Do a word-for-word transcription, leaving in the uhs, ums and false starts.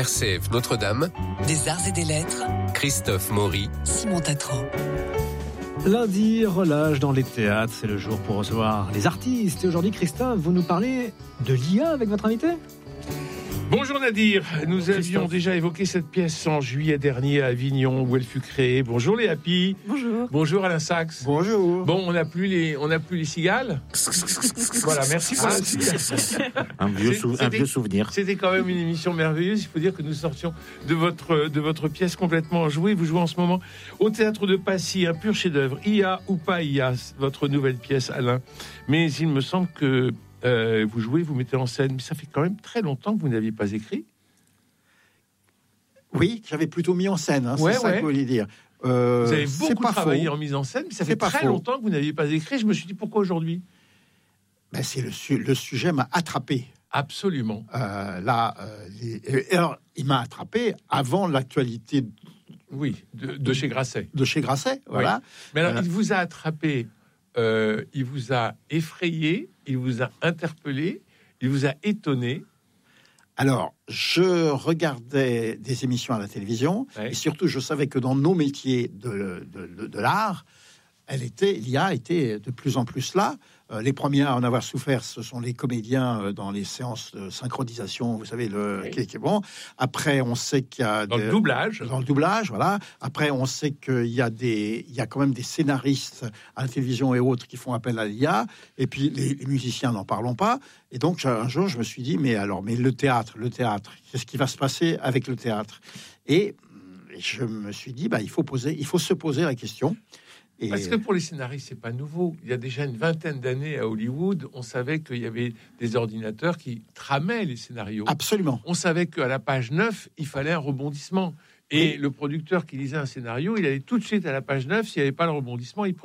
R C F Notre-Dame, des arts et des lettres, Christophe Maury, Simon Tatran. Lundi, relâche dans les théâtres, c'est le jour pour recevoir les artistes. Et aujourd'hui, Christophe, vous nous parlez de l'I A avec votre invité ? Bonjour Nadir, nous avions déjà évoqué cette pièce en juillet dernier à Avignon où elle fut créée. Bonjour les Happy. Bonjour. Bonjour Alain Sachs. Bonjour. Bon, on n'a plus les, on n'a plus les cigales. Voilà, merci pour la cigale. Un vieux, sou- un vieux souvenir. C'était quand même une émission merveilleuse. Il faut dire que nous sortions de votre, de votre pièce complètement enjouée. Vous jouez en ce moment au Théâtre de Passy, un pur chef-d'œuvre. I A ou pas I A, votre nouvelle pièce, Alain. Mais il me semble que Euh, vous jouez, vous mettez en scène, mais ça fait quand même très longtemps que vous n'aviez pas écrit. Oui, j'avais plutôt mis en scène, hein, ouais, c'est ça ouais. que vous voulez dire. Euh, vous avez beaucoup travaillé faux. en mise en scène, mais ça C'est fait pas très faux. longtemps que vous n'aviez pas écrit. Je me suis dit, pourquoi aujourd'hui ? Ben, c'est le, su- le sujet m'a attrapé. Absolument. Euh, là, euh, les- alors, il m'a attrapé avant l'actualité Oui, de, de chez Grasset. de chez Grasset, voilà. Mais alors, Euh, il vous a attrapé, euh, il vous a effrayé, il vous a interpellé, il vous a étonné. Alors, je regardais des émissions à la télévision, Ouais. et surtout, je savais que dans nos métiers de, de, de, de l'art, elle était, l'I A était de plus en plus là. Euh, les premiers à en avoir souffert, ce sont les comédiens euh, dans les séances de synchronisation, vous savez, le Oui. qui, qui est bon. Après, on sait qu'il y a Dans des- le doublage. dans le doublage, voilà. Après, on sait qu'il y a des, il y a quand même des scénaristes à la télévision et autres qui font appel à l'I A. Et puis les, les musiciens, n'en parlons pas. Et donc un jour, je me suis dit, mais alors, mais le théâtre, le théâtre, qu'est-ce qui va se passer avec le théâtre ? Et je me suis dit, bah, il faut poser, il faut se poser la question. Et Parce que pour les scénaristes, c'est pas nouveau. Il y a déjà une vingtaine d'années à Hollywood, on savait qu'il y avait des ordinateurs qui tramaient les scénarios. absolument. On savait qu'à la page neuf, il fallait un rebondissement. Et Oui. le producteur qui lisait un scénario, il allait tout de suite à la page neuf. S'il n'y avait pas le rebondissement, il prenait